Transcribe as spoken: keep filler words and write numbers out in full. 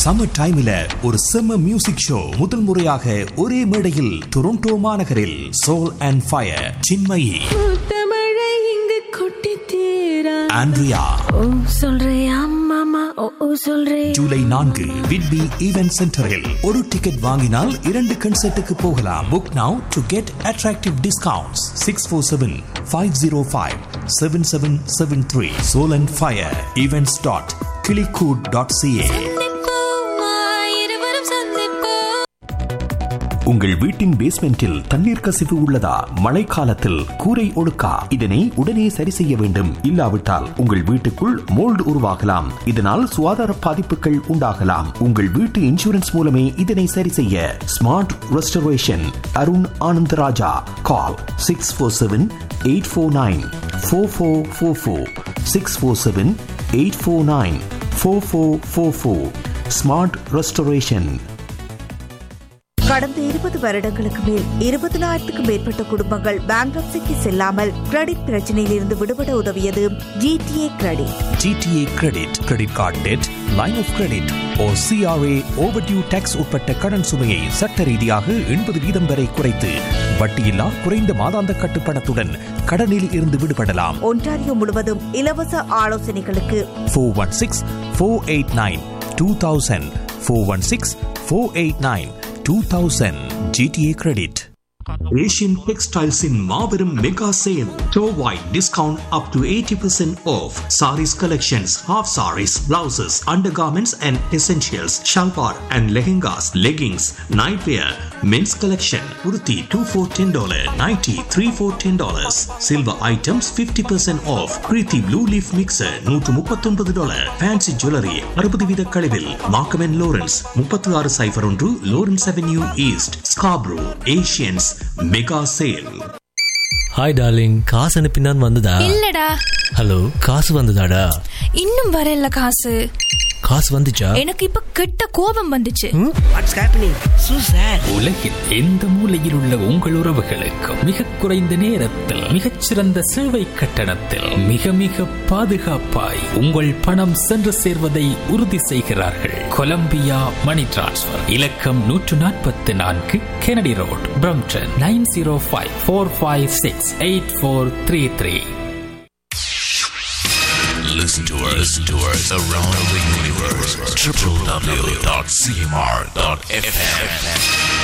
Summer டைம்ல ஒரு செம்ம மியூசிக் ஷோ முதல் முறையாக ஒரே மேடையில் டொரண்டோ மாநகரில் சோல் அண்ட் ஃபயர் சின்மயி தமிழை இங்கு கொட்டி தீரா ஆண்ட்ரியா ஓ சொல்றியா மாமா ஓ ஓ சொல்றே ஜூலை நான்கு விட்பி ஈவென்ட் சென்டரில் ஒரு டிக்கெட் வாங்கினால் இரண்டு கன்சர்ட்டுக்கு போகலாம். Book now to get attractive discounts. Six four seven five zero five seven seven seven three Sol and fire events dot கிளிகூட் dot CA. உங்கள் வீட்டின் பேஸ்மெண்டில் தண்ணீர் கசிவு உள்ளதா? மழைக்காலத்தில் கூரை ஒழுக்கா? இதனை உடனே சரி செய்ய வேண்டும். இல்லாவிட்டால் உங்கள் வீட்டுக்குள் மோல்டு உருவாகலாம். இதனால் சுகாதார பாதிப்புகள் உண்டாகலாம். உங்கள் வீட்டு இன்சூரன்ஸ் மூலமே இதனை சரி செய்ய. Smart restoration Arun Anandaraja. கால் six four seven eight four nine four four four four six four seven eight four nine four four four four. Smart restoration. கடந்த இருபது வருடங்களுக்கு மேல் இருபதினாயிரத்துக்கும் மேற்பட்ட குடும்பங்கள் பேங்க்ரப்சிக்கு செல்லாமல் கிரெடிட் பிரச்சனையில் இருந்து விடுபட உதவியது GTA credit. GTA credit credit card dead, line of credit O CRA overdue tax உட்பட்ட கடன் சுமையை சட்ட ரீதியாக எண்பது வீதம் வரை குறைத்து வட்டியில்லா குறைந்த மாதாந்த கட்டுப்பணத்துடன் கடனில் இருந்து விடுபடலாம். ஒன்டாரியோ முழுவதும் இலவச ஆலோசனைகளுக்கு four one six four eight nine two thousand four one six four eight nine two thousand G T A credit. Asian Textiles in Marverum Mega Sale. Store-wide discount up to eighty percent off. Saris collections, half saris, blouses, undergarments and essentials, shalwar and lehengas, leggings, nightwear, men's collection. Kurti two for ten dollars, nighty three for ten dollars. Silver items fifty percent off. Kriti Blue Leaf Mixer one thirty-nine dollars. Fancy jewelry sixty வீத கழிவில். Markham and Lawrence thirty-six oh one Lawrence Avenue East, Scarborough. Asians mega sale. Hi darling, காசு அனுப்பினான் வந்ததா? இல்லடா. Hello, காசு வந்ததாடா? இன்னும் வரல காசு. காசு வந்துச்சா? எனக்கு இப்ப கெட்ட கோபம் வந்துச்சு. What's happening சூசர்? உலகில் எந்த மூலையில் உள்ள உங்கள் உறவுகளுக்கு மிக குறைந்த நேரத்தில் மிகச்சிறந்த சேவை கட்டணத்தில் மிக மிக பாதுகாப்பாய் உங்கள் பணம் சென்று சேர்வதை உறுதி செய்கிறார்கள். கொலம்பியா மணி டிரான்ஸ்ஃபர். இலக்கம் நூற்று நாற்பத்தி நான்கு Kennedy road, Brampton nine zero five four five six eight four three three. Listen to us, listen to us around the universe. w w w dot c m r dot f m